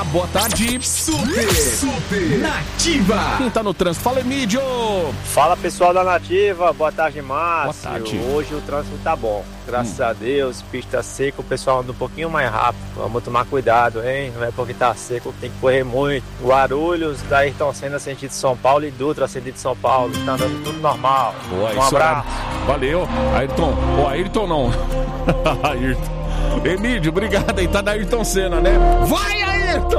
Boa tarde. Super Nativa. Quem tá no trânsito? Fala, Emílio. Fala, pessoal da Nativa. Boa tarde, Márcio. Boa tarde. Hoje o trânsito tá bom. Graças a Deus, pista seca, o pessoal anda um pouquinho mais rápido. Vamos tomar cuidado, hein? Não é porque tá seco que tem que correr muito. Guarulhos, da Ayrton Senna, sentido São Paulo, e Dutra, sentido São Paulo. Tá andando tudo normal. Boa, um abraço. Valeu. Ayrton. Ayrton não. Ayrton. Emílio, obrigado aí. Tá da Ayrton Senna, né? Vai, Ayrton!